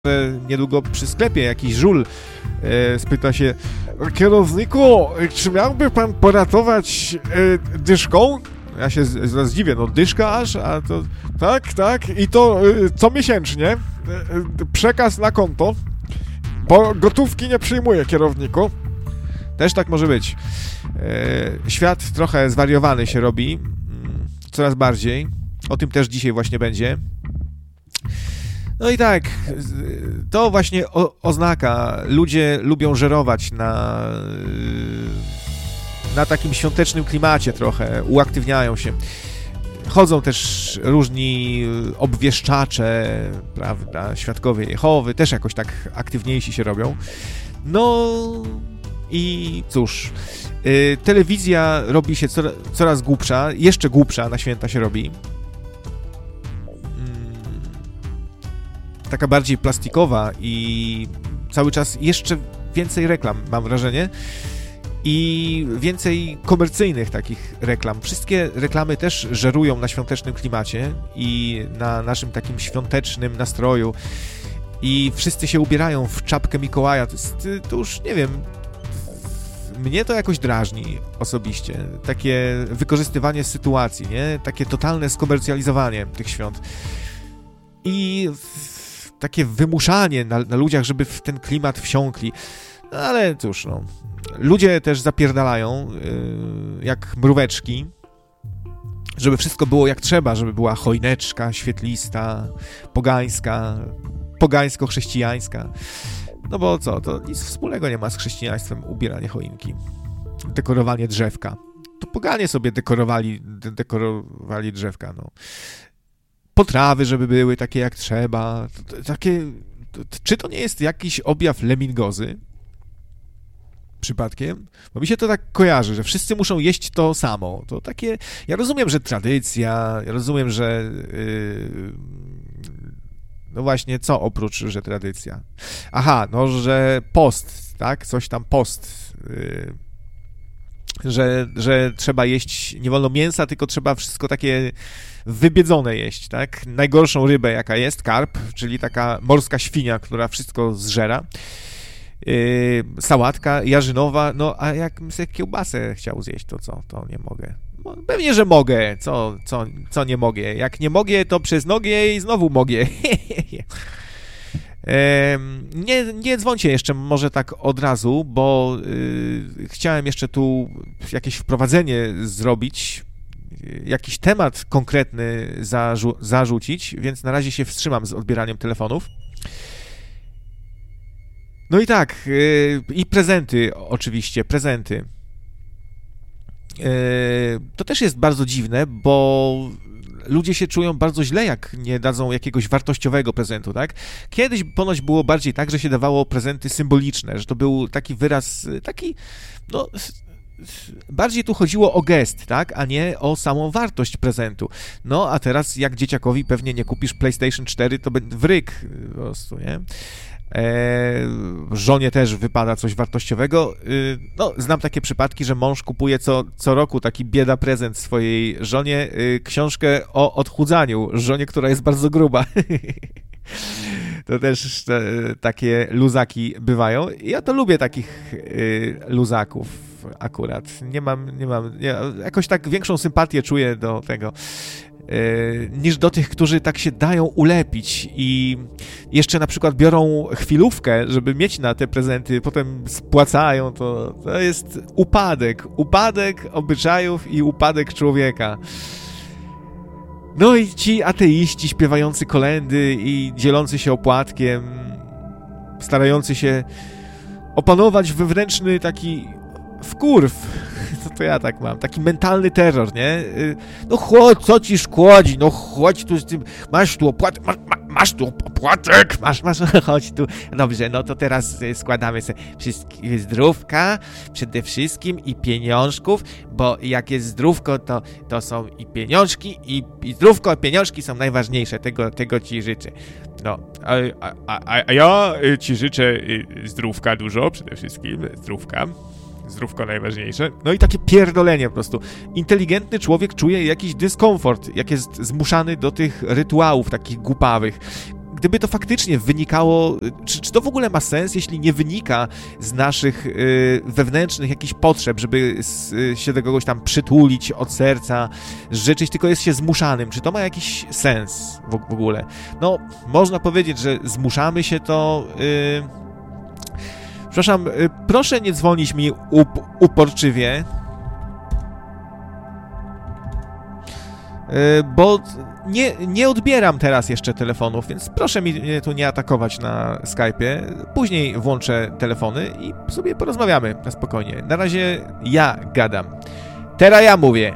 niedługo przy sklepie jakiś żul spyta się: kierowniku, czy miałby pan poratować dyszką? Ja się zaraz dziwię, no dyszka aż, a to tak, i to co miesięcznie, przekaz na konto, bo gotówki nie przyjmuję, kierowniku. Też tak może być. Świat trochę zwariowany się robi, coraz bardziej. O tym też dzisiaj właśnie będzie. No i tak, to właśnie oznaka. Ludzie lubią żerować na takim świątecznym klimacie trochę, uaktywniają się. Chodzą też różni obwieszczacze, prawda, świadkowie Jehowy, też jakoś tak aktywniejsi się robią. No i cóż, telewizja robi się coraz głupsza, jeszcze głupsza na święta się robi. Taka bardziej plastikowa i cały czas jeszcze więcej reklam, mam wrażenie, i więcej komercyjnych takich reklam. Wszystkie reklamy też żerują na świątecznym klimacie i na naszym takim świątecznym nastroju i wszyscy się ubierają w czapkę Mikołaja. To już, nie wiem, mnie to jakoś drażni osobiście. Takie wykorzystywanie sytuacji, nie? Takie totalne skomercjalizowanie tych świąt. I takie wymuszanie na ludziach, żeby w ten klimat wsiąkli. No ale cóż, no. Ludzie też zapierdalają jak mróweczki, żeby wszystko było jak trzeba, żeby była choineczka świetlista, pogańska, pogańsko-chrześcijańska. No bo co, to nic wspólnego nie ma z chrześcijaństwem ubieranie choinki, dekorowanie drzewka. To poganie sobie dekorowali drzewka, no. Potrawy, żeby były takie jak trzeba. Czy to nie jest jakiś objaw lemingozy? Przypadkiem? Bo mi się to tak kojarzy, że wszyscy muszą jeść to samo. To takie... Ja rozumiem, że tradycja, ja rozumiem, że... No właśnie, co oprócz, że tradycja? Aha, no, że post, tak? Coś tam post. Że trzeba jeść, nie wolno mięsa, tylko trzeba wszystko takie wybiedzone jeść, tak? Najgorszą rybę, jaka jest, karp, czyli taka morska świnia, która wszystko zżera. Sałatka jarzynowa, no a jakbym sobie kiełbasę chciał zjeść, to co? To nie mogę. No, pewnie, że mogę. Co nie mogę? Jak nie mogę, to przez nogę i znowu mogę. Nie dzwońcie jeszcze może tak od razu, bo chciałem jeszcze tu jakieś wprowadzenie zrobić, jakiś temat konkretny zarzucić, więc na razie się wstrzymam z odbieraniem telefonów. No i tak, i prezenty oczywiście, prezenty. To też jest bardzo dziwne, bo ludzie się czują bardzo źle, jak nie dadzą jakiegoś wartościowego prezentu, tak? Kiedyś ponoć było bardziej tak, że się dawało prezenty symboliczne, że to był taki wyraz, taki, no... Bardziej tu chodziło o gest, tak, a nie o samą wartość prezentu. No, a teraz jak dzieciakowi pewnie nie kupisz PlayStation 4, to będzie wryk po prostu, nie? Żonie też wypada coś wartościowego. No, znam takie przypadki, że mąż kupuje co roku taki bieda prezent swojej żonie, książkę o odchudzaniu żonie, która jest bardzo gruba. To też takie luzaki bywają. Ja to lubię takich luzaków akurat. Ja jakoś tak większą sympatię czuję do tego niż do tych, którzy tak się dają ulepić i jeszcze na przykład biorą chwilówkę, żeby mieć na te prezenty, potem spłacają, to jest upadek obyczajów i upadek człowieka. No i ci ateiści śpiewający kolędy i dzielący się opłatkiem, starający się opanować wewnętrzny taki wkurw, to ja tak mam, taki mentalny terror, nie? No chodź, co ci szkodzi, no chodź tu z tym, masz tu opłatek, masz tu opłatek, masz, chodź tu. Dobrze, no to teraz składamy sobie wszystkie zdrówka przede wszystkim i pieniążków, bo jak jest zdrówko, to są i pieniążki, i zdrówko, pieniążki są najważniejsze, tego ci życzę. No, a ja ci życzę zdrówka dużo, przede wszystkim zdrówka. Zdrówko najważniejsze. No i takie pierdolenie po prostu. Inteligentny człowiek czuje jakiś dyskomfort, jak jest zmuszany do tych rytuałów takich głupawych. gdyby to faktycznie wynikało, czy to w ogóle ma sens, jeśli nie wynika z naszych wewnętrznych jakichś potrzeb, żeby się do kogoś tam przytulić od serca, życzyć, tylko jest się zmuszanym. Czy to ma jakiś sens w ogóle? No, można powiedzieć, że zmuszamy się to... Przepraszam, proszę nie dzwonić mi uporczywie, bo nie odbieram teraz jeszcze telefonów, więc proszę mnie tu nie atakować na Skype'ie. Później włączę telefony i sobie porozmawiamy na spokojnie. Na razie ja gadam. Teraz ja mówię.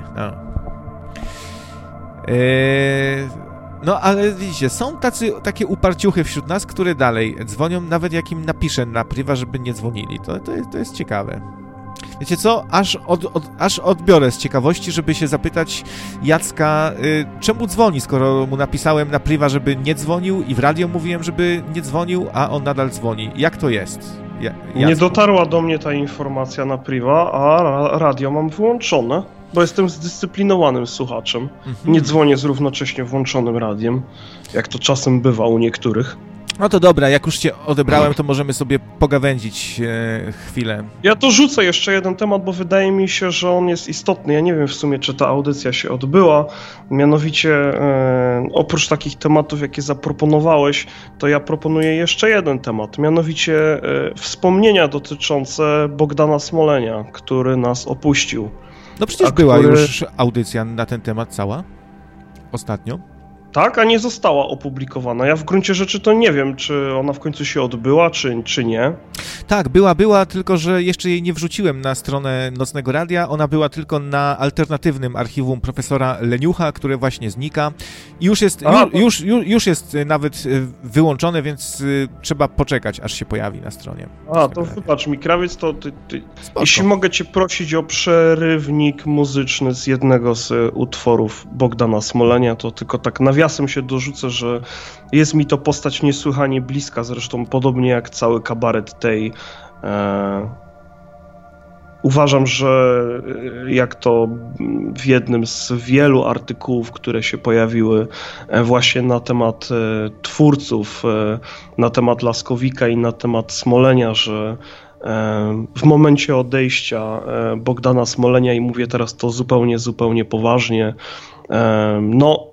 No, ale widzicie, są takie uparciuchy wśród nas, które dalej dzwonią, nawet jak im napiszę na priwa, żeby nie dzwonili. To jest ciekawe. Wiecie co? Aż odbiorę z ciekawości, żeby się zapytać Jacka, czemu dzwoni, skoro mu napisałem na priwa, żeby nie dzwonił i w radio mówiłem, żeby nie dzwonił, a on nadal dzwoni. Jak to jest? Nie dotarła do mnie ta informacja na priwa, a radio mam wyłączone, bo jestem zdyscyplinowanym słuchaczem. Nie dzwonię z równocześnie włączonym radiem, jak to czasem bywa u niektórych. No to dobra, jak już cię odebrałem, to możemy sobie pogawędzić chwilę. Ja to rzucę jeszcze jeden temat, bo wydaje mi się, że on jest istotny. Ja nie wiem w sumie, czy ta audycja się odbyła. Mianowicie, oprócz takich tematów, jakie zaproponowałeś, to ja proponuję jeszcze jeden temat. Mianowicie wspomnienia dotyczące Bogdana Smolenia, który nas opuścił. No przecież była już audycja na ten temat cała. Ostatnio. Tak, a nie została opublikowana. Ja w gruncie rzeczy to nie wiem, czy ona w końcu się odbyła, czy nie. Tak, była, tylko że jeszcze jej nie wrzuciłem na stronę Nocnego Radia. Ona była tylko na alternatywnym archiwum profesora Leniucha, które właśnie znika. I już jest nawet wyłączone, więc trzeba poczekać, aż się pojawi na stronie. To wybacz mi, Krawiec, to jeśli mogę cię prosić o przerywnik muzyczny z jednego z utworów Bogdana Smolenia, to tylko tak nawiasem się dorzucę, że jest mi to postać niesłychanie bliska, zresztą podobnie jak cały kabaret tej. Uważam, że jak to w jednym z wielu artykułów, które się pojawiły właśnie na temat twórców, na temat Laskowika i na temat Smolenia, że w momencie odejścia Bogdana Smolenia, i mówię teraz to zupełnie poważnie, no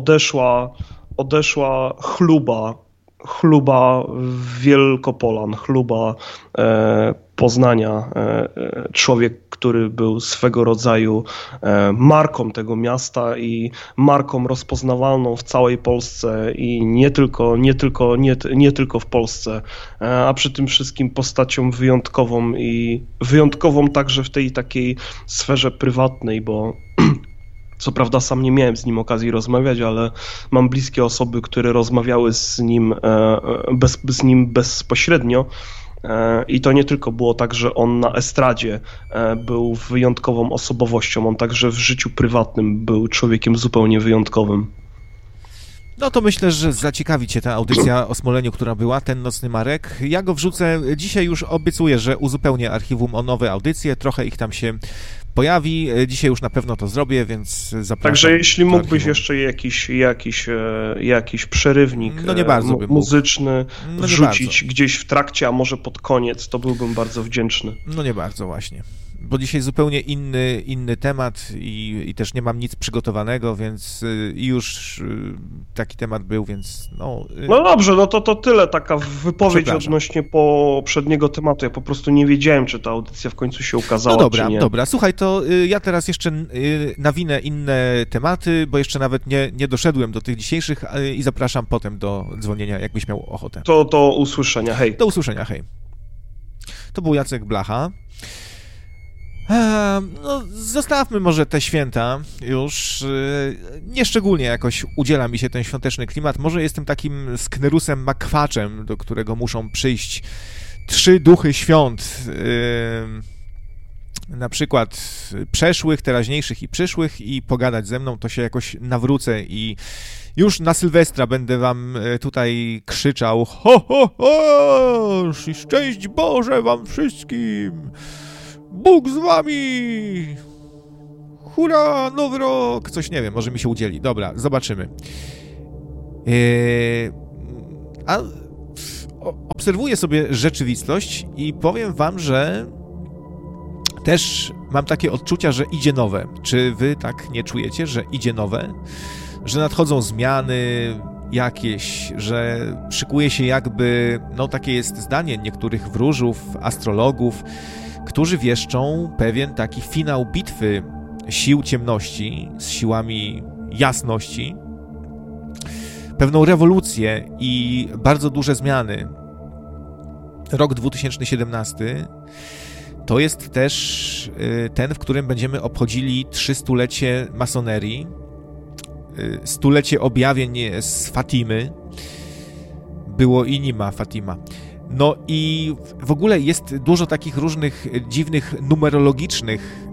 odeszła chluba Wielkopolan, chluba Poznania, człowiek, który był swego rodzaju marką tego miasta i marką rozpoznawalną w całej Polsce i nie tylko w Polsce, a przy tym wszystkim postacią wyjątkową i wyjątkową także w tej takiej sferze prywatnej, bo co prawda sam nie miałem z nim okazji rozmawiać, ale mam bliskie osoby, które rozmawiały z nim bezpośrednio. I to nie tylko było tak, że on na estradzie był wyjątkową osobowością, on także w życiu prywatnym był człowiekiem zupełnie wyjątkowym. No to myślę, że zaciekawi cię ta audycja o Smoleniu, która była, ten Nocny Marek. Ja go wrzucę, dzisiaj już obiecuję, że uzupełnię archiwum o nowe audycje, trochę ich tam się pojawi. Dzisiaj już na pewno to zrobię, więc zapraszam. Także jeśli mógłbyś jeszcze jakiś przerywnik muzyczny wrzucić gdzieś w trakcie, a może pod koniec, to byłbym bardzo wdzięczny. No nie bardzo właśnie. Bo dzisiaj zupełnie inny temat i też nie mam nic przygotowanego, więc już taki temat był, więc no... No dobrze, no to tyle, taka wypowiedź odnośnie poprzedniego tematu. Ja po prostu nie wiedziałem, czy ta audycja w końcu się ukazała, no dobra, czy nie. Dobra, słuchaj, to ja teraz jeszcze nawinę inne tematy, bo jeszcze nawet nie doszedłem do tych dzisiejszych i zapraszam potem do dzwonienia, jakbyś miał ochotę. To do usłyszenia, hej. Do usłyszenia, hej. To był Jacek Blacha. No, zostawmy może te święta już. Nieszczególnie jakoś udziela mi się ten świąteczny klimat. Może jestem takim sknerusem makwaczem, do którego muszą przyjść 3 duchy świąt. Na przykład przeszłych, teraźniejszych i przyszłych i pogadać ze mną, to się jakoś nawrócę i już na Sylwestra będę wam tutaj krzyczał: ho, ho, ho! I szczęść Boże wam wszystkim! Bóg z wami! Hurra, nowy rok! Coś nie wiem, może mi się udzieli. Dobra, zobaczymy. obserwuję sobie rzeczywistość i powiem wam, że też mam takie odczucia, że idzie nowe. Czy wy tak nie czujecie, że idzie nowe? Że nadchodzą zmiany jakieś, że szykuje się jakby, no takie jest zdanie niektórych wróżów, astrologów, którzy wieszczą pewien taki finał bitwy sił ciemności z siłami jasności, pewną rewolucję i bardzo duże zmiany. Rok 2017 to jest też ten, w którym będziemy obchodzili 300-lecie masonerii, 100-lecie objawień z Fatimy. Było i nie ma Fatima. No i w ogóle jest dużo takich różnych dziwnych numerologicznych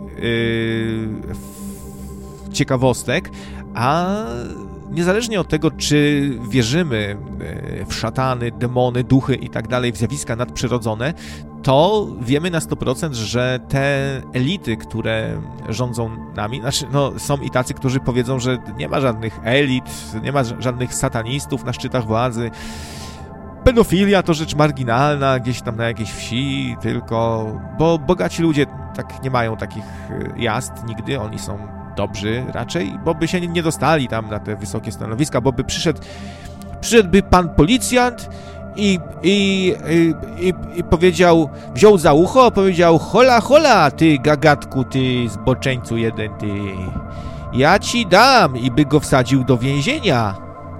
ciekawostek, a niezależnie od tego, czy wierzymy w szatany, demony, duchy i tak dalej, w zjawiska nadprzyrodzone, to wiemy na 100%, że te elity, które rządzą nami, znaczy, no, są i tacy, którzy powiedzą, że nie ma żadnych elit, nie ma żadnych satanistów na szczytach władzy, pedofilia to rzecz marginalna gdzieś tam na jakiejś wsi, tylko, bo bogaci ludzie tak nie mają takich jazd nigdy, oni są dobrzy raczej, bo by się nie dostali tam na te wysokie stanowiska, bo by przyszedłby pan policjant i powiedział, wziął za ucho, powiedział: hola, hola, ty gagatku, ty zboczeńcu jeden, ty, ja ci dam, i by go wsadził do więzienia.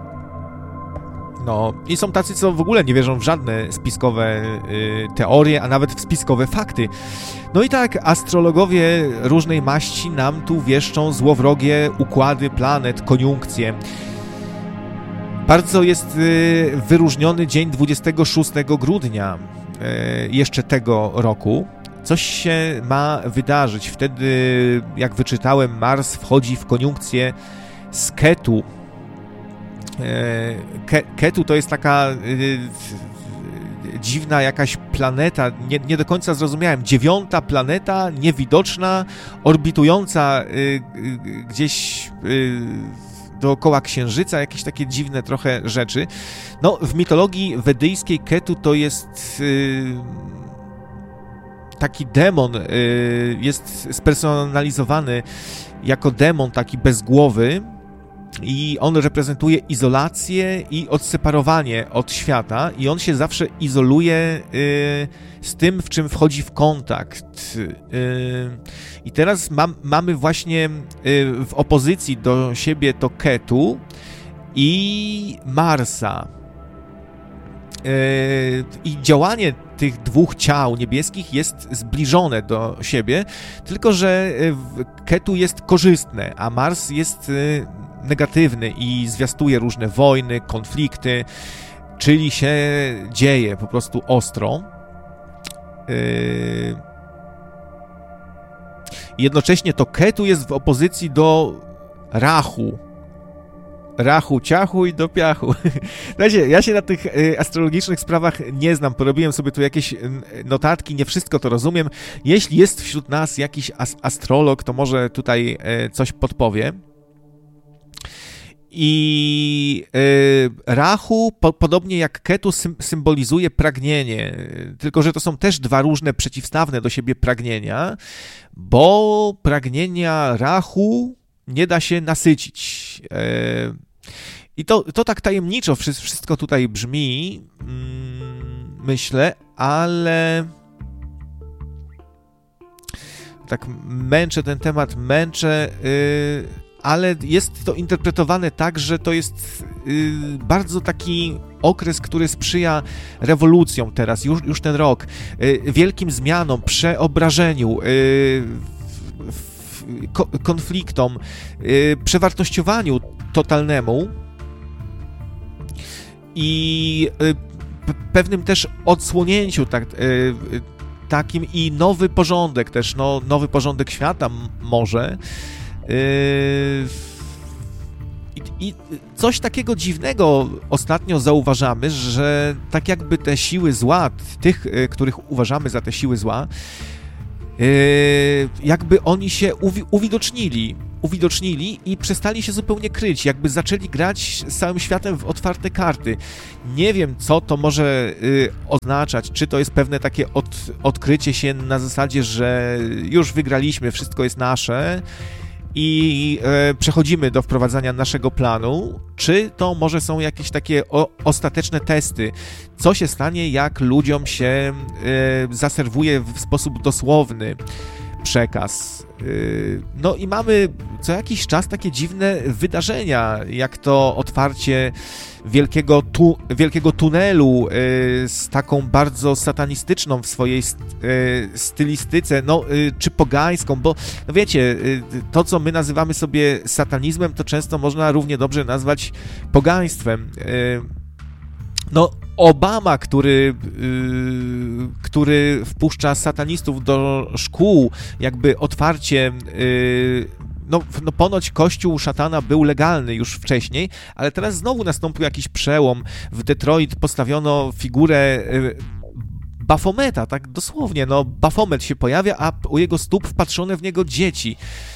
No, i są tacy, co w ogóle nie wierzą w żadne spiskowe teorie, a nawet w spiskowe fakty. No i tak, astrologowie różnej maści nam tu wieszczą złowrogie układy planet, koniunkcje. Bardzo jest wyróżniony dzień 26 grudnia jeszcze tego roku. Coś się ma wydarzyć. Wtedy, jak wyczytałem, Mars wchodzi w koniunkcję z Ketu. Ketu to jest taka dziwna jakaś planeta, nie do końca zrozumiałem, 9. planeta, niewidoczna, orbitująca gdzieś dookoła Księżyca, jakieś takie dziwne trochę rzeczy. No, w mitologii wedyjskiej Ketu to jest taki demon, jest spersonalizowany jako demon taki bez głowy, i on reprezentuje izolację i odseparowanie od świata, i on się zawsze izoluje z tym, w czym wchodzi w kontakt. I teraz mamy właśnie w opozycji do siebie to Ketu i Marsa. I działanie tych dwóch ciał niebieskich jest zbliżone do siebie, tylko że Ketu jest korzystne, a Mars jest negatywny i zwiastuje różne wojny, konflikty, czyli się dzieje po prostu ostro. Jednocześnie to Ketu jest w opozycji do Rahu. Rachu, ciachu i do piachu. Słuchajcie, ja się na tych astrologicznych sprawach nie znam, porobiłem sobie tu jakieś notatki, nie wszystko to rozumiem. Jeśli jest wśród nas jakiś astrolog, to może tutaj coś podpowie. I Rahu, podobnie jak Ketu, symbolizuje pragnienie, tylko że to są też dwa różne, przeciwstawne do siebie pragnienia, bo pragnienia Rahu nie da się nasycić. I to tak tajemniczo wszystko tutaj brzmi, myślę, ale tak męczę ten temat, ale jest to interpretowane tak, że to jest bardzo taki okres, który sprzyja rewolucjom teraz, już ten rok, wielkim zmianom, przeobrażeniu, konfliktom, przewartościowaniu totalnemu i pewnym też odsłonięciu takim, i nowy porządek też, no, nowy porządek świata może. I coś takiego dziwnego ostatnio zauważamy, że tak jakby te siły zła, tych, których uważamy za te siły zła, jakby oni się uwidocznili i przestali się zupełnie kryć, jakby zaczęli grać z całym światem w otwarte karty. Nie wiem, co to może oznaczać, czy to jest pewne takie odkrycie się na zasadzie, że już wygraliśmy, wszystko jest nasze i przechodzimy do wprowadzania naszego planu, czy to może są jakieś takie ostateczne testy, co się stanie, jak ludziom się zaserwuje w sposób dosłowny przekaz. No i mamy co jakiś czas takie dziwne wydarzenia, jak to otwarcie wielkiego tunelu z taką bardzo satanistyczną w swojej stylistyce, no czy pogańską, bo no wiecie, to co my nazywamy sobie satanizmem, to często można równie dobrze nazwać pogaństwem. No Obama, który wpuszcza satanistów do szkół, jakby otwarcie, no ponoć kościół szatana był legalny już wcześniej, ale teraz znowu nastąpił jakiś przełom. W Detroit postawiono figurę Baphometa, tak dosłownie, no Baphomet się pojawia, a u jego stóp wpatrzone w niego dzieci.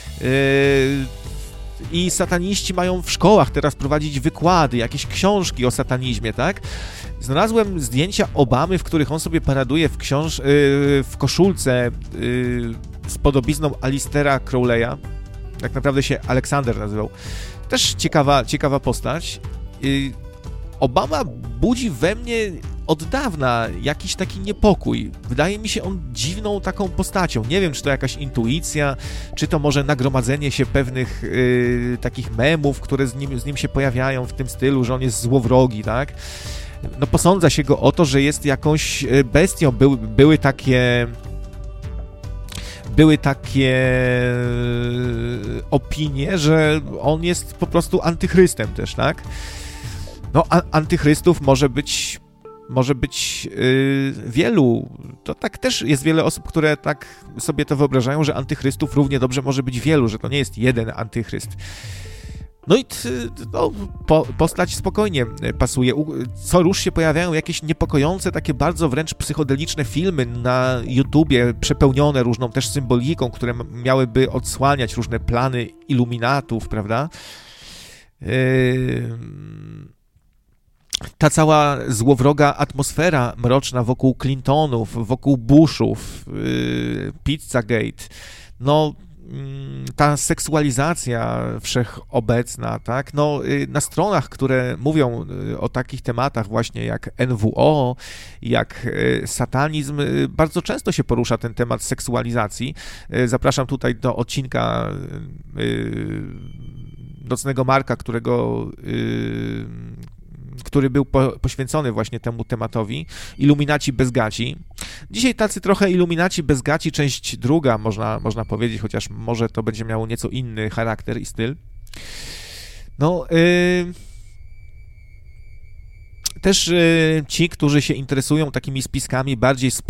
I sataniści mają w szkołach teraz prowadzić wykłady, jakieś książki o satanizmie, tak? Znalazłem zdjęcia Obamy, w których on sobie paraduje w koszulce z podobizną Alistera Crowley'a. Tak naprawdę się Aleksander nazywał. Też ciekawa postać. Obama budzi we mnie od dawna jakiś taki niepokój. Wydaje mi się on dziwną taką postacią. Nie wiem, czy to jakaś intuicja, czy to może nagromadzenie się pewnych takich memów, które z nim się pojawiają w tym stylu, że on jest złowrogi, tak? No posądza się go o to, że jest jakąś bestią. Były takie opinie, że on jest po prostu antychrystem też, tak? No, antychrystów może być wielu. To tak też jest wiele osób, które tak sobie to wyobrażają, że antychrystów równie dobrze może być wielu, że to nie jest jeden antychryst. No i postać spokojnie pasuje. Co rusz się pojawiają jakieś niepokojące, takie bardzo wręcz psychodeliczne filmy na YouTubie, przepełnione różną też symboliką, które miałyby odsłaniać różne plany iluminatów, prawda? Ta cała złowroga atmosfera mroczna wokół Clintonów, wokół Bushów, Pizzagate, no ta seksualizacja wszechobecna, tak, no na stronach, które mówią o takich tematach właśnie jak NWO, jak satanizm, bardzo często się porusza ten temat seksualizacji. Zapraszam tutaj do odcinka Nocnego Marka, który był poświęcony właśnie temu tematowi, Iluminaci bez gaci. Dzisiaj tacy trochę Iluminaci bez gaci, część druga, można powiedzieć, chociaż może to będzie miało nieco inny charakter i styl. No, też ci, którzy się interesują takimi spiskami bardziej z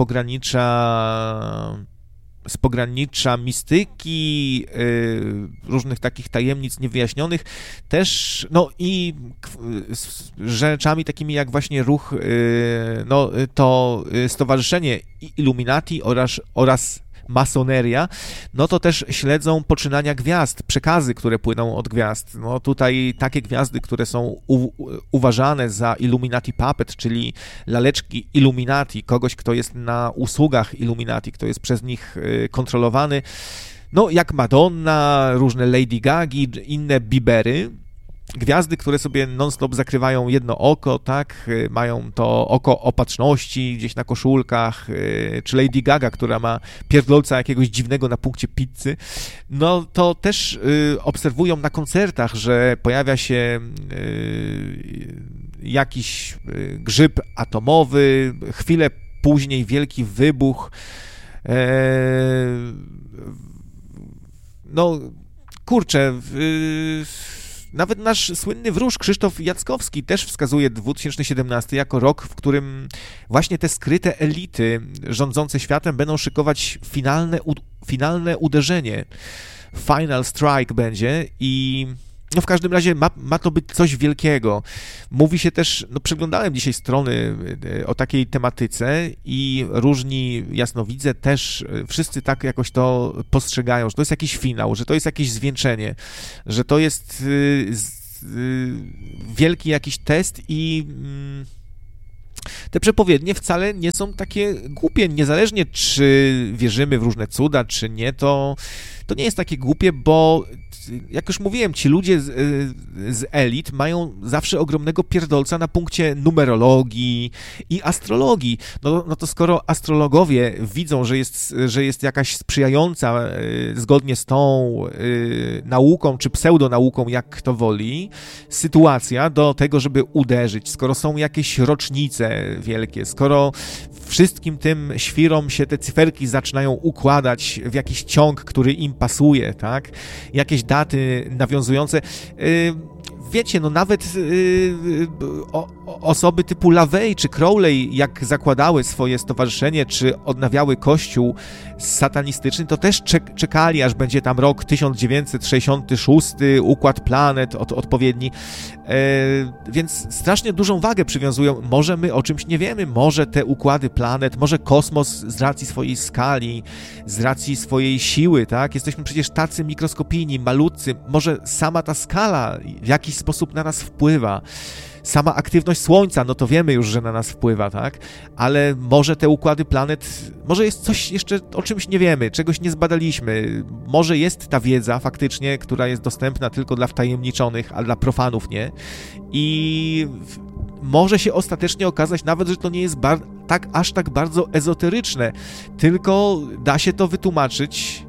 pogranicza mistyki, różnych takich tajemnic niewyjaśnionych, też, no i rzeczami takimi jak właśnie ruch, no to Stowarzyszenie Illuminati oraz masoneria, no to też śledzą poczynania gwiazd, przekazy, które płyną od gwiazd. No tutaj takie gwiazdy, które są uważane za Illuminati Puppet, czyli laleczki Illuminati, kogoś, kto jest na usługach Illuminati, kto jest przez nich kontrolowany, no jak Madonna, różne Lady Gagi, inne Biebery, gwiazdy, które sobie non-stop zakrywają jedno oko, tak, mają to oko opatrzności gdzieś na koszulkach, czy Lady Gaga, która ma pierdolca jakiegoś dziwnego na punkcie pizzy, no to też obserwują na koncertach, że pojawia się jakiś grzyb atomowy, chwilę później wielki wybuch, no kurczę, nawet nasz słynny wróż Krzysztof Jackowski też wskazuje 2017 jako rok, w którym właśnie te skryte elity rządzące światem będą szykować finalne uderzenie. Final strike będzie i No w każdym razie ma to być coś wielkiego. Mówi się też, no przeglądałem dzisiaj strony o takiej tematyce i różni jasnowidze też, wszyscy tak jakoś to postrzegają, że to jest jakiś finał, że to jest jakieś zwieńczenie, że to jest wielki jakiś test i te przepowiednie wcale nie są takie głupie, niezależnie czy wierzymy w różne cuda, czy nie, to nie jest takie głupie, bo jak już mówiłem, ci ludzie z elit mają zawsze ogromnego pierdolca na punkcie numerologii i astrologii. No to skoro astrologowie widzą, że jest jakaś sprzyjająca zgodnie z tą nauką, czy pseudonauką, jak kto woli, sytuacja do tego, żeby uderzyć, skoro są jakieś rocznice wielkie, skoro wszystkim tym świrom się te cyferki zaczynają układać w jakiś ciąg, który im pasuje, tak? Jakieś daty nawiązujące. Wiecie, no nawet osoby typu LaVey czy Crowley, jak zakładały swoje stowarzyszenie, czy odnawiały kościół satanistyczny, to też czekali, aż będzie tam rok 1966, układ planet odpowiedni, więc strasznie dużą wagę przywiązują. Może my o czymś nie wiemy, może te układy planet, może kosmos z racji swojej skali, z racji swojej siły, tak? Jesteśmy przecież tacy mikroskopijni, malutcy, może sama ta skala w jakiś sposób na nas wpływa. Sama aktywność Słońca, no to wiemy już, że na nas wpływa, tak? Ale może te układy planet, może jest coś jeszcze, o czymś nie wiemy, czegoś nie zbadaliśmy. Może jest ta wiedza faktycznie, która jest dostępna tylko dla wtajemniczonych, a dla profanów nie. I może się ostatecznie okazać nawet, że to nie jest aż tak bardzo ezoteryczne, tylko da się to wytłumaczyć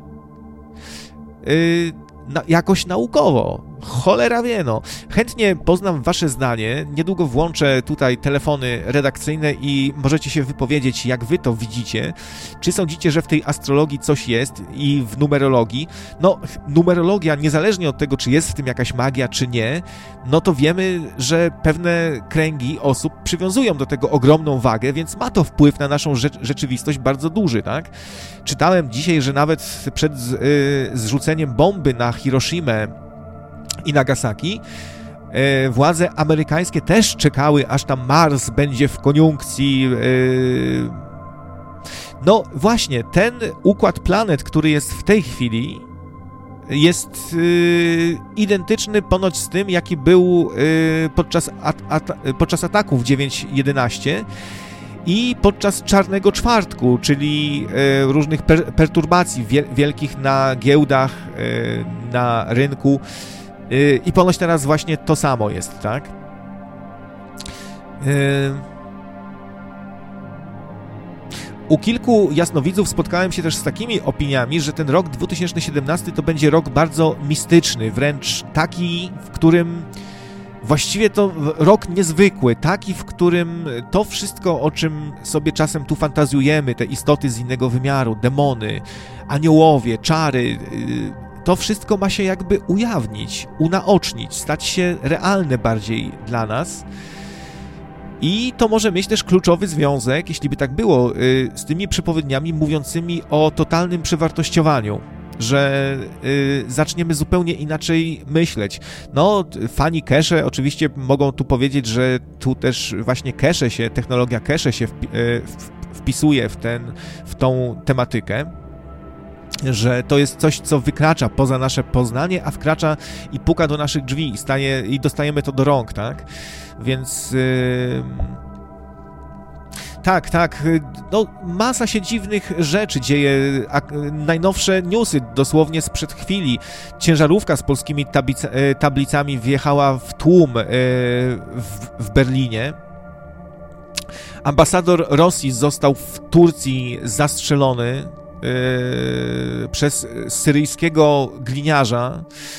jakoś naukowo. Cholera wie, no. Chętnie poznam wasze zdanie. Niedługo włączę tutaj telefony redakcyjne i możecie się wypowiedzieć, jak wy to widzicie. Czy sądzicie, że w tej astrologii coś jest i w numerologii? No, numerologia, niezależnie od tego, czy jest w tym jakaś magia, czy nie, no to wiemy, że pewne kręgi osób przywiązują do tego ogromną wagę, więc ma to wpływ na naszą rzeczywistość bardzo duży, tak? Czytałem dzisiaj, że nawet przed zrzuceniem bomby na Hiroshimę i Nagasaki władze amerykańskie też czekały, aż tam Mars będzie w koniunkcji. No właśnie, ten układ planet, który jest w tej chwili, jest identyczny ponoć z tym, jaki był podczas ataków 9/11 i podczas Czarnego Czwartku, czyli różnych perturbacji wielkich na giełdach, na rynku. I ponoć teraz właśnie to samo jest, tak? U kilku jasnowidzów spotkałem się też z takimi opiniami, że ten rok 2017 to będzie rok bardzo mistyczny, wręcz taki, w którym właściwie to rok niezwykły, taki, w którym to wszystko, o czym sobie czasem tu fantazjujemy, te istoty z innego wymiaru, demony, aniołowie, czary, to wszystko ma się jakby ujawnić, unaocznić, stać się realne bardziej dla nas. I to może mieć też kluczowy związek, jeśli by tak było, z tymi przepowiedniami mówiącymi o totalnym przewartościowaniu, że zaczniemy zupełnie inaczej myśleć. No, fani cache oczywiście mogą tu powiedzieć, że tu też właśnie technologia cache się wpisuje w tą tematykę, że to jest coś, co wykracza poza nasze poznanie, a wkracza i puka do naszych drzwi i dostajemy to do rąk, tak? Więc tak, no masa się dziwnych rzeczy dzieje, najnowsze newsy dosłownie sprzed chwili. Ciężarówka z polskimi tablicami wjechała w tłum w Berlinie. Ambasador Rosji został w Turcji zastrzelony przez syryjskiego gliniarza.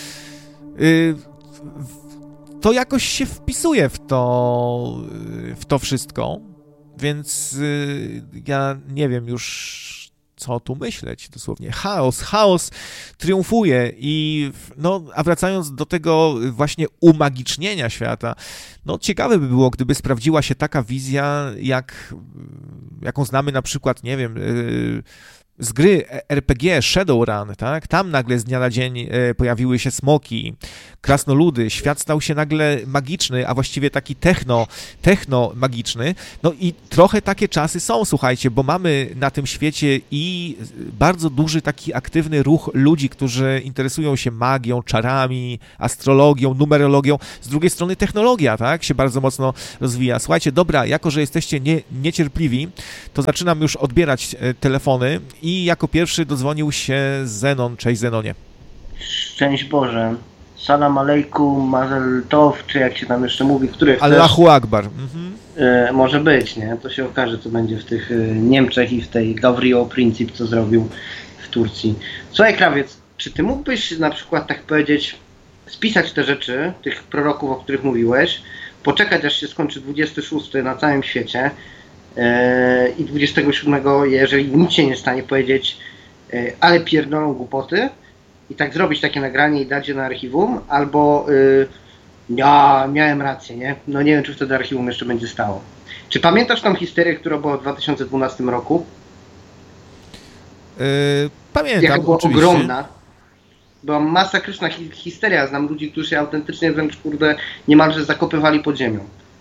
To jakoś się wpisuje w to wszystko, więc ja nie wiem już, co tu myśleć dosłownie. Chaos triumfuje a wracając do tego właśnie umagicznienia świata, no ciekawe by było, gdyby sprawdziła się taka wizja, jaką znamy na przykład, nie wiem, z gry RPG Shadowrun, tak? Tam nagle z dnia na dzień pojawiły się smoki, krasnoludy, świat stał się nagle magiczny, a właściwie taki techno-magiczny. No i trochę takie czasy są, słuchajcie, bo mamy na tym świecie i bardzo duży taki aktywny ruch ludzi, którzy interesują się magią, czarami, astrologią, numerologią. Z drugiej strony technologia, tak? Się bardzo mocno rozwija. Słuchajcie, dobra, jako że jesteście niecierpliwi, to zaczynam już odbierać telefony i jako pierwszy dodzwonił się Zenon. Cześć, Zenonie. Szczęść Boże. Salam alejkum, mazel tov, czy jak się tam jeszcze mówi, który chcesz. Allahu Akbar. Może być, nie? To się okaże, co będzie w tych Niemczech i w tej Gavrilo Princip, co zrobił w Turcji. Słuchaj, Krawiec, czy ty mógłbyś na przykład tak powiedzieć, spisać te rzeczy, tych proroków, o których mówiłeś, poczekać aż się skończy 26 na całym świecie i 27, jeżeli nic się nie stanie, powiedzieć, ale pierdolą głupoty, i tak zrobić takie nagranie i dać je na archiwum, albo ja miałem rację, nie? No nie wiem, czy wtedy archiwum jeszcze będzie stało. Czy pamiętasz tą histerię, która była w 2012 roku? Pamiętam, jaka była oczywiście. ogromna. Była masakryczna histeria. Znam ludzi, którzy się autentycznie wręcz, kurde, niemalże zakopywali pod ziemią.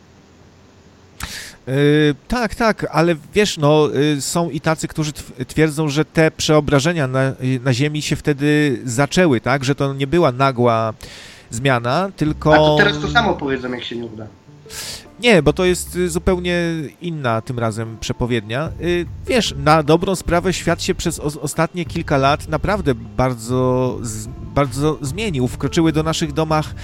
Tak, ale wiesz, no, są i tacy, którzy twierdzą, że te przeobrażenia na Ziemi się wtedy zaczęły, tak? Że to nie była nagła zmiana, tylko... A to teraz to samo powiedzą, jak się nie uda. Nie, bo to jest zupełnie inna tym razem przepowiednia. Wiesz, na dobrą sprawę świat się przez ostatnie kilka lat naprawdę bardzo zmienił. Wkroczyły do naszych domach...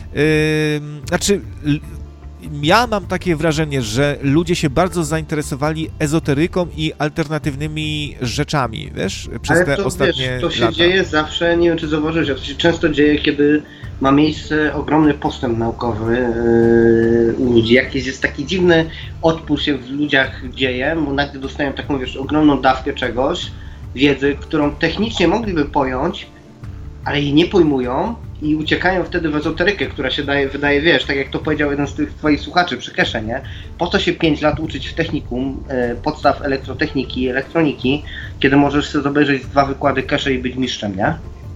Ja mam takie wrażenie, że ludzie się bardzo zainteresowali ezoteryką i alternatywnymi rzeczami, wiesz, przez ale te to, ostatnie wiesz, to się lata. dzieje zawsze, nie wiem czy zauważyłeś, a to się często dzieje, kiedy ma miejsce ogromny postęp naukowy u ludzi. Jakiś jest taki dziwny odpór się w ludziach dzieje, bo nagle dostają taką, wiesz, ogromną dawkę czegoś, wiedzy, którą technicznie mogliby pojąć, ale jej nie pojmują i uciekają wtedy w ezoterykę, która się wydaje, wiesz, tak jak to powiedział jeden z tych twoich słuchaczy przy Kesze, nie? Po co się 5 lat uczyć w technikum podstaw elektrotechniki, elektroniki, kiedy możesz sobie obejrzeć 2 wykłady Kesze i być mistrzem, nie?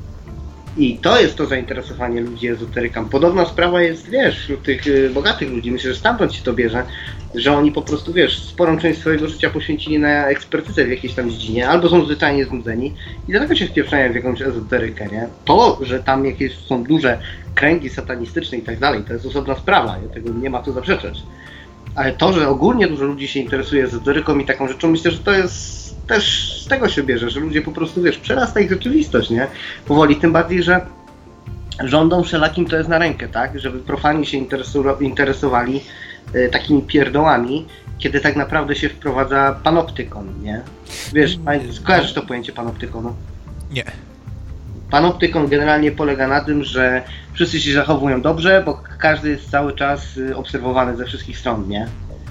I to jest to zainteresowanie ludzi ezoteryką. Podobna sprawa jest, wiesz, wśród tych bogatych ludzi, myślę, że stamtąd się to bierze, że oni po prostu, wiesz, sporą część swojego życia poświęcili na ekspertyzę w jakiejś tam dziedzinie, albo są zwyczajnie znudzeni i dlatego się wpieprzają w jakąś ezoterykę, nie? To, że tam jakieś są duże kręgi satanistyczne i tak dalej, to jest osobna sprawa, nie? Tego nie ma co zaprzeczać. Ale to, że ogólnie dużo ludzi się interesuje ezoteryką i taką rzeczą, myślę, że to jest też z tego się bierze, że ludzie po prostu, wiesz, przerasta ich rzeczywistość, nie? Powoli, tym bardziej, że rządom wszelakim to jest na rękę, tak? Żeby profani się interesowali takimi pierdołami, kiedy tak naprawdę się wprowadza panoptykon, nie? Wiesz, kojarzysz to pojęcie panoptykonu? Nie. Panoptykon generalnie polega na tym, że wszyscy się zachowują dobrze, bo każdy jest cały czas obserwowany ze wszystkich stron, nie?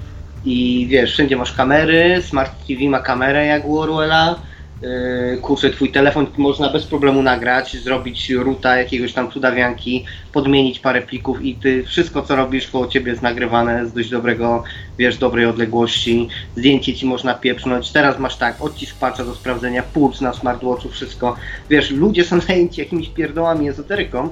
I wiesz, wszędzie masz kamery, Smart TV ma kamerę jak u Orwella, kurczę, twój telefon można bez problemu nagrać, zrobić roota jakiegoś tam cudawianki, podmienić parę plików i ty, wszystko co robisz koło ciebie jest nagrywane z dość dobrego, wiesz, dobrej odległości, zdjęcie ci można pieprznąć, teraz masz tak, odcisk palca do sprawdzenia, puls na smartwatchu, wszystko, wiesz, ludzie są zajęci jakimiś pierdołami, ezoteryką,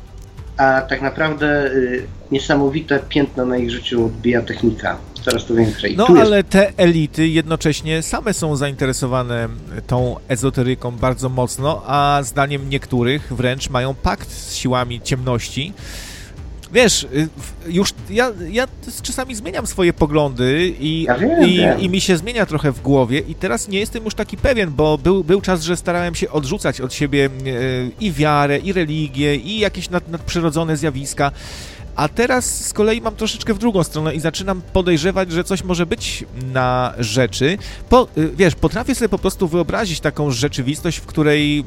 a tak naprawdę niesamowite piętno na ich życiu odbija technika. Coraz to większe. No ale te elity jednocześnie same są zainteresowane tą ezoteryką bardzo mocno, a zdaniem niektórych wręcz mają pakt z siłami ciemności. Wiesz, już ja czasami zmieniam swoje poglądy i mi się zmienia trochę w głowie i teraz nie jestem już taki pewien, bo był czas, że starałem się odrzucać od siebie i wiarę, i religię, i jakieś nadprzyrodzone zjawiska. A teraz z kolei mam troszeczkę w drugą stronę i zaczynam podejrzewać, że coś może być na rzeczy. Wiesz, potrafię sobie po prostu wyobrazić taką rzeczywistość, w której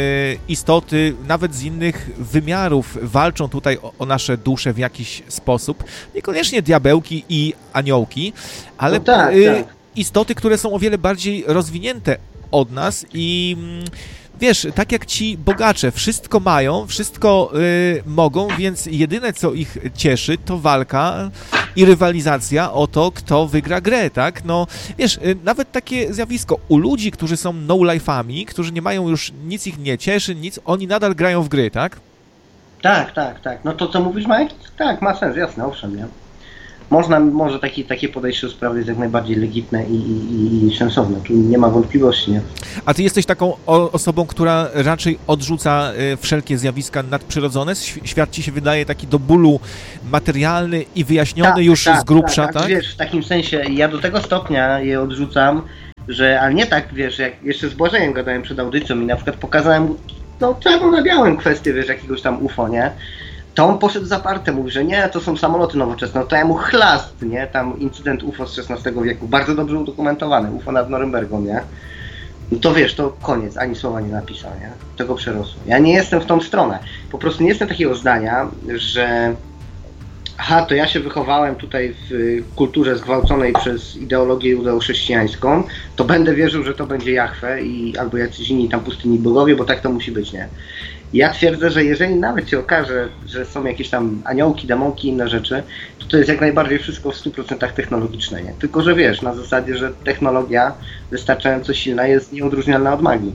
istoty, nawet z innych wymiarów, walczą tutaj o nasze dusze w jakiś sposób. Niekoniecznie diabełki i aniołki, ale istoty, które są o wiele bardziej rozwinięte od nas i wiesz, tak jak ci bogacze, wszystko mają, wszystko mogą, więc jedyne, co ich cieszy, to walka i rywalizacja o to, kto wygra grę, tak? No, wiesz, nawet takie zjawisko u ludzi, którzy są no-life'ami, którzy nie mają już, nic ich nie cieszy, nic, oni nadal grają w gry, tak? Tak. No to co mówisz, Mike? Tak, ma sens, jasne, owszem, nie? Może takie podejście do sprawy jest jak najbardziej legitne i sensowne. Tu nie ma wątpliwości, nie? A ty jesteś taką osobą, która raczej odrzuca wszelkie zjawiska nadprzyrodzone? Świat ci się wydaje taki do bólu materialny i wyjaśniony już z grubsza, tak? Wiesz, w takim sensie ja do tego stopnia je odrzucam, że, ale nie tak, wiesz, jak jeszcze z Błażejem gadałem przed audycją i na przykład pokazałem mu, no czarno na białym kwestię, wiesz, jakiegoś tam UFO, nie? To on poszedł zaparte, mówi, że nie, to są samoloty nowoczesne, no to ja mu chlast, nie? Tam incydent UFO z XVI wieku, bardzo dobrze udokumentowany, UFO nad Norymbergą, nie? No to wiesz, to koniec, ani słowa nie napisał, nie? Tego przerosło. Ja nie jestem w tą stronę, po prostu nie jestem takiego zdania, że to ja się wychowałem tutaj w kulturze zgwałconej przez ideologię judeo-chrześcijańską, to będę wierzył, że to będzie Jahwe albo jacyś inni tam pustyni bogowie, bo tak to musi być, nie? Ja twierdzę, że jeżeli nawet się okaże, że są jakieś tam aniołki, demonki, inne rzeczy, to jest jak najbardziej wszystko w 100% technologiczne, nie? Tylko, że wiesz, na zasadzie, że technologia wystarczająco silna jest nieodróżnialna od magii.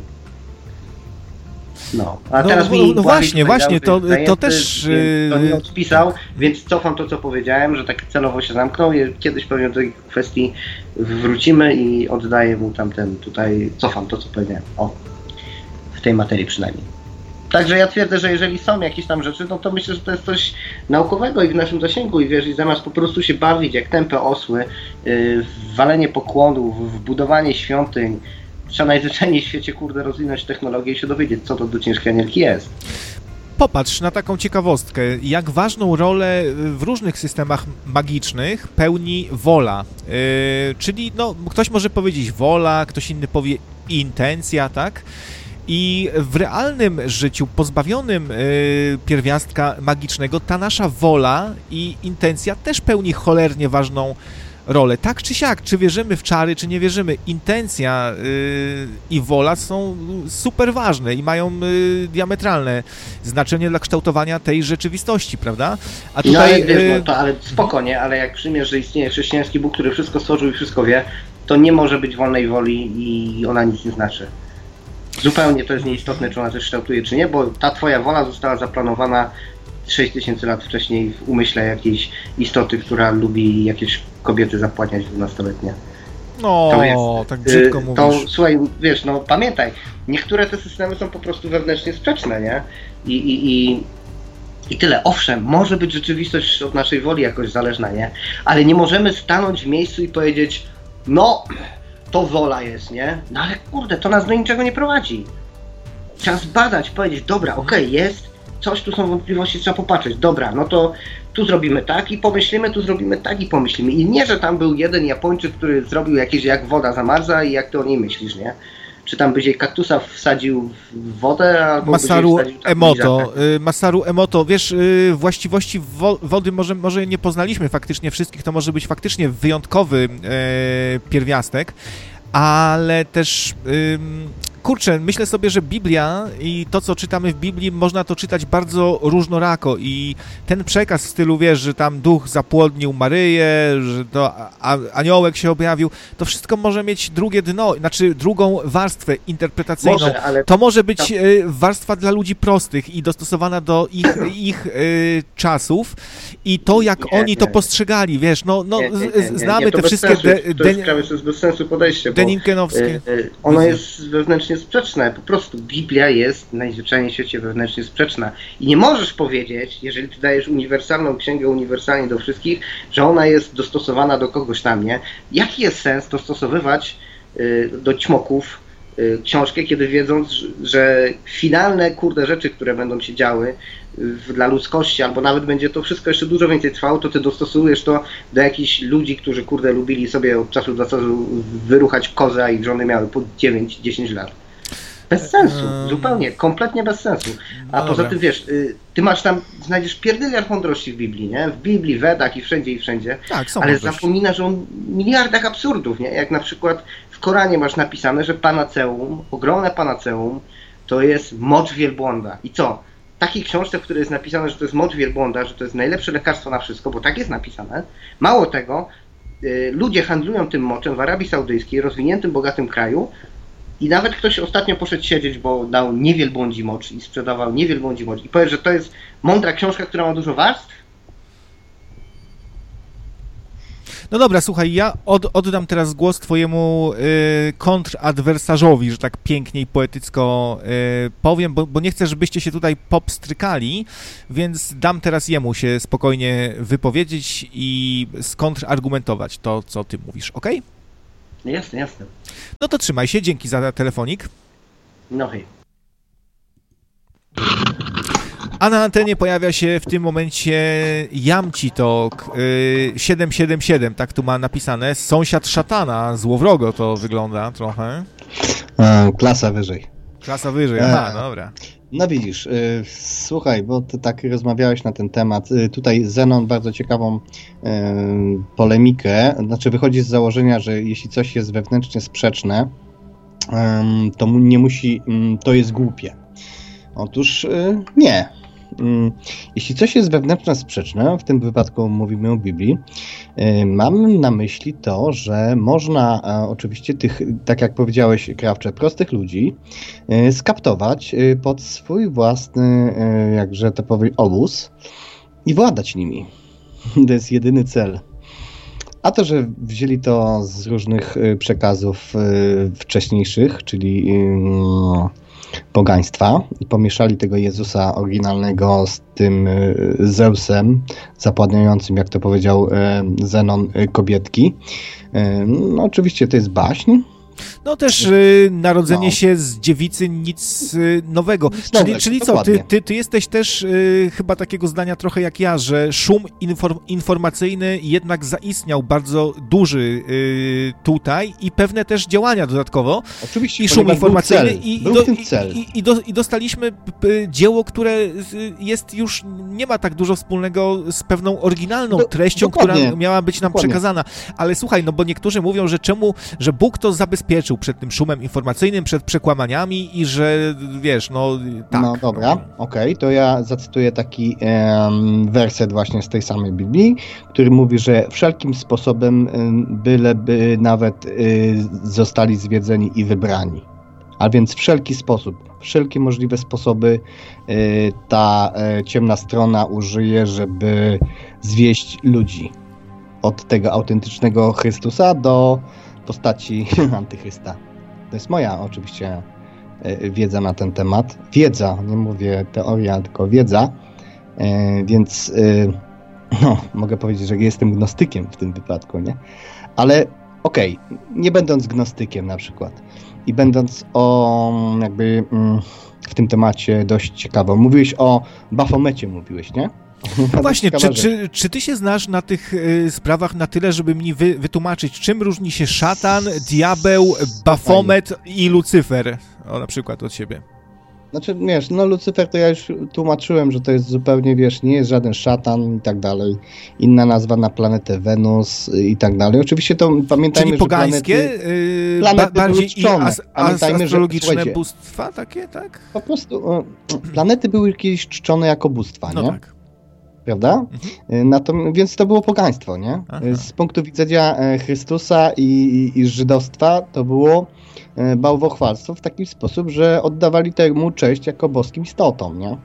No, a teraz właśnie, to też... To nie odpisał, więc cofam to, co powiedziałem, że tak celowo się zamknął. Kiedyś pewnie do tej kwestii wrócimy i oddaję mu tutaj cofam to, co powiedziałem. W tej materii przynajmniej. Także ja twierdzę, że jeżeli są jakieś tam rzeczy, no to myślę, że to jest coś naukowego i w naszym zasięgu i wiesz, i zamiast po prostu się bawić jak tępe osły, w walenie pokłonów, w budowanie świątyń, trzeba najzwyczajniej w świecie, rozwinąć technologię i się dowiedzieć, co to do ciężkiej anielki jest. Popatrz na taką ciekawostkę, jak ważną rolę w różnych systemach magicznych pełni wola. Czyli, no, ktoś może powiedzieć wola, ktoś inny powie intencja, tak? I w realnym życiu, pozbawionym pierwiastka magicznego, ta nasza wola i intencja też pełni cholernie ważną rolę. Tak czy siak, czy wierzymy w czary, czy nie wierzymy, intencja i wola są super ważne i mają diametralne znaczenie dla kształtowania tej rzeczywistości, prawda? A tutaj... No ale wiesz, ale spokojnie, ale jak przyjmiesz, że istnieje chrześcijański Bóg, który wszystko stworzył i wszystko wie, to nie może być wolnej woli i ona nic nie znaczy. Zupełnie to jest nieistotne, czy ona coś kształtuje, czy nie, bo ta twoja wola została zaplanowana 6000 lat wcześniej w umyśle jakiejś istoty, która lubi jakieś kobiety zapłaniać 12-letnie. No, tak brzydko mówisz. Słuchaj, wiesz, no pamiętaj, niektóre te systemy są po prostu wewnętrznie sprzeczne, nie? I tyle. Owszem, może być rzeczywistość od naszej woli jakoś zależna, nie? Ale nie możemy stanąć w miejscu i powiedzieć, no... to wola jest, nie? No ale kurde, to nas do niczego nie prowadzi. Trzeba zbadać, powiedzieć, dobra, okej, jest, coś tu są wątpliwości, trzeba popatrzeć, dobra, no to tu zrobimy tak i pomyślimy, tu zrobimy tak i pomyślimy. I nie, że tam był jeden Japończyk, który zrobił jakieś, jak woda zamarza i jak ty o niej myślisz, nie? Czy tam byś jej kaktusa wsadził w wodę, albo Masaru Emoto, wiesz, właściwości wody może nie poznaliśmy faktycznie wszystkich, to może być faktycznie wyjątkowy pierwiastek, ale też... Kurczę, myślę sobie, że Biblia i to, co czytamy w Biblii, można to czytać bardzo różnorako i ten przekaz w stylu, wiesz, że tam duch zapłodnił Maryję, że to aniołek się objawił, to wszystko może mieć drugie dno, znaczy drugą warstwę interpretacyjną. To może być warstwa dla ludzi prostych i dostosowana do ich czasów i to, jak oni to postrzegali, wiesz, znamy te wszystkie... To jest bez sensu podejście, bo deninkenowskie. Ono jest wewnętrznie sprzeczne. Po prostu Biblia jest najzwyczajniej w świecie wewnętrznie sprzeczna. I nie możesz powiedzieć, jeżeli ty dajesz uniwersalną księgę uniwersalnie do wszystkich, że ona jest dostosowana do kogoś tam, nie? Jaki jest sens dostosowywać do ćmoków książkę, kiedy wiedząc, że finalne rzeczy, które będą się działy dla ludzkości, albo nawet będzie to wszystko jeszcze dużo więcej trwało, to ty dostosujesz to do jakichś ludzi, którzy lubili sobie od czasu do czasu wyruchać kozę, a ich żony miały po 9-10 lat. Bez sensu, zupełnie, kompletnie bez sensu. A poza tym wiesz, ty znajdziesz pierdyliard mądrości w Biblii, nie? W Biblii, Wedach i wszędzie, tak, ale zapominasz o miliardach absurdów, nie? Jak na przykład w Koranie masz napisane, że panaceum, ogromne panaceum, to jest mocz wielbłąda. I co? W takiej książce, w której jest napisane, że to jest mocz wielbłąda, że to jest najlepsze lekarstwo na wszystko, bo tak jest napisane, mało tego, ludzie handlują tym moczem w Arabii Saudyjskiej, rozwiniętym, bogatym kraju, i nawet ktoś ostatnio poszedł siedzieć, bo dał niewielbłądzi mocz i sprzedawał niewielbłądzi mocz. I powiesz, że to jest mądra książka, która ma dużo warstw? No dobra, słuchaj, ja oddam teraz głos twojemu kontradwersarzowi, że tak pięknie i poetycko powiem, bo nie chcę, żebyście się tutaj popstrykali, więc dam teraz jemu się spokojnie wypowiedzieć i skontrargumentować to, co ty mówisz, okej? Jasne, jasne. No to trzymaj się, dzięki za telefonik. No hej. A na antenie pojawia się w tym momencie Jamci Talk 777, tak tu ma napisane. Sąsiad szatana, złowrogo to wygląda trochę. Klasa wyżej. Klasa wyżej, aha, dobra. No widzisz, słuchaj, bo ty tak rozmawiałeś na ten temat. Tutaj Zenon bardzo ciekawą polemikę, znaczy wychodzi z założenia, że jeśli coś jest wewnętrznie sprzeczne, to nie musi, to jest głupie. Otóż nie. Jeśli coś jest wewnętrznie sprzeczne, w tym wypadku mówimy o Biblii, mam na myśli to, że można oczywiście tych, tak jak powiedziałeś, Krawcze, prostych ludzi skaptować pod swój własny, jakże to powiem, obóz i władać nimi. To jest jedyny cel. A to, że wzięli to z różnych przekazów wcześniejszych, czyli pogaństwa i pomieszali tego Jezusa oryginalnego z tym Zeusem zapładniającym, jak to powiedział Zenon, kobietki. No oczywiście to jest baśń. No też narodzenie się z dziewicy nic nowego. Czyli co, ty jesteś też chyba takiego zdania trochę jak ja, że szum informacyjny jednak zaistniał bardzo duży tutaj i pewne też działania dodatkowo. Oczywiście, i szum informacyjny i dostaliśmy dzieło, które jest już, nie ma tak dużo wspólnego z pewną oryginalną treścią, która miała być nam przekazana. Ale słuchaj, no bo niektórzy mówią, że Bóg to zabezpieczył przed tym szumem informacyjnym, przed przekłamaniami i że, wiesz, no tak. No dobra, okej, to ja zacytuję taki werset właśnie z tej samej Biblii, który mówi, że wszelkim sposobem byleby nawet zostali zwiedzeni i wybrani. A więc wszelki sposób, wszelkie możliwe sposoby ta ciemna strona użyje, żeby zwieść ludzi od tego autentycznego Chrystusa do postaci antychrysta. To jest moja oczywiście wiedza na ten temat. Wiedza, nie mówię teoria, tylko wiedza. Więc no, mogę powiedzieć, że jestem gnostykiem w tym wypadku, nie? Ale okej, nie będąc gnostykiem na przykład i będąc jakby w tym temacie dość ciekawą. Mówiłeś o Bafomecie, nie? No właśnie, czy ty się znasz na tych sprawach na tyle, żeby mi wytłumaczyć, czym różni się szatan, diabeł, Bafomet i Lucyfer? O, na przykład od siebie. Znaczy, wiesz, no Lucyfer to ja już tłumaczyłem, że to jest zupełnie, wiesz, nie jest żaden szatan i tak dalej. Inna nazwa na planetę Wenus i tak dalej. Oczywiście to pamiętajmy, czyli pogańskie, planety bardziej były czczone. astrologiczne bóstwa takie, tak? Po prostu planety były kiedyś czczone jako bóstwa, no nie? Tak. Prawda? Więc to było pogaństwo, nie? Aha. Z punktu widzenia Chrystusa i żydostwa to było bałwochwalstwo w taki sposób, że oddawali temu cześć jako boskim istotom, nie?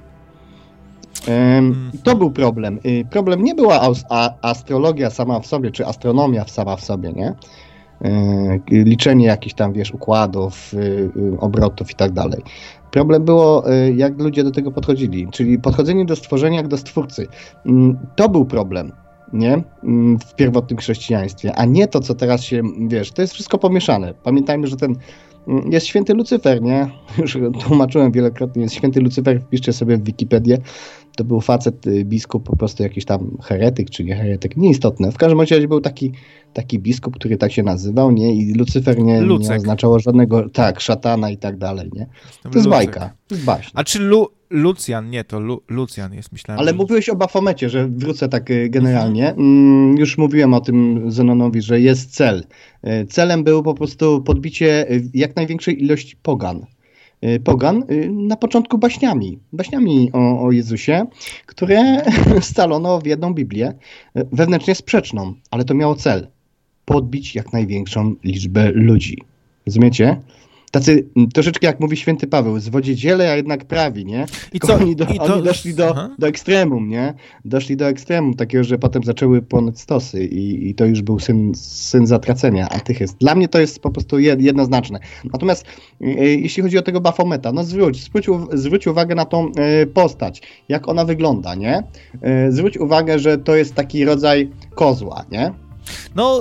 To był problem. Problem nie była astrologia sama w sobie, czy astronomia sama w sobie, nie? Liczenie jakichś tam, wiesz, układów, obrotów i tak dalej. Problem było, jak ludzie do tego podchodzili, czyli podchodzenie do stworzenia jak do stwórcy. To był problem, nie? W pierwotnym chrześcijaństwie, a nie to, co teraz się, wiesz, to jest wszystko pomieszane. Pamiętajmy, że ten jest święty Lucyfer, nie? Już tłumaczyłem wielokrotnie, jest święty Lucyfer, wpiszcie sobie w Wikipedię. To był facet, biskup, po prostu jakiś tam heretyk, czy nie heretyk, nieistotne. W każdym razie był taki biskup, który tak się nazywał, nie? I Lucyfer nie oznaczało żadnego, tak, szatana i tak dalej, nie? To jest bajka, to jest baśń. A czy Lucjan, nie, to Lucjan jest, myślałem. Ale mówiłeś o Bafomecie, że wrócę tak generalnie. Już mówiłem o tym Zenonowi, że jest cel. Celem było po prostu podbicie jak największej ilości pogan. pogan na początku baśniami o Jezusie, które scalono w jedną Biblię, wewnętrznie sprzeczną, ale to miało cel: podbić jak największą liczbę ludzi. Rozumiecie? Tacy troszeczkę, jak mówi święty Paweł, zwodziciele, a jednak prawi, nie? Oni doszli do ekstremum, nie? Doszli do ekstremum takiego, że potem zaczęły płonąć stosy i to już był syn zatracenia, antychryst. Dla mnie to jest po prostu jednoznaczne. Natomiast jeśli chodzi o tego Baphometa, no zwróć uwagę na tą postać, jak ona wygląda, nie? Zwróć uwagę, że to jest taki rodzaj kozła, nie? No,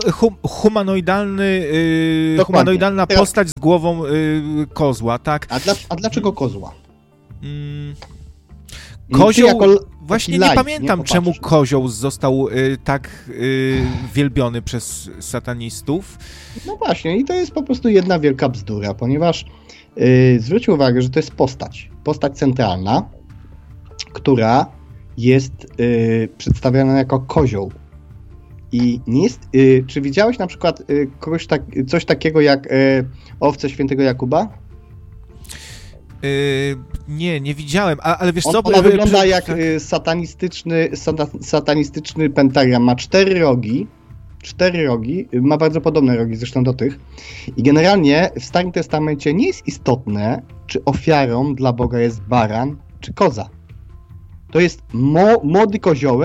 humanoidalna postać z głową kozła, tak? A dlaczego kozła? Kozioł, właśnie nie pamiętam, czemu kozioł został tak wielbiony przez satanistów. No właśnie, i to jest po prostu jedna wielka bzdura, ponieważ zwróć uwagę, że to jest postać centralna, która jest przedstawiana jako kozioł. I nie jest, czy widziałeś na przykład coś takiego jak owce świętego Jakuba? Nie widziałem, ale wiesz co? Ona wygląda jak satanistyczny pentagram. Ma 4 rogi, ma bardzo podobne rogi zresztą do tych. I generalnie w Starym Testamencie nie jest istotne, czy ofiarą dla Boga jest baran, czy koza. To jest młody koziołek,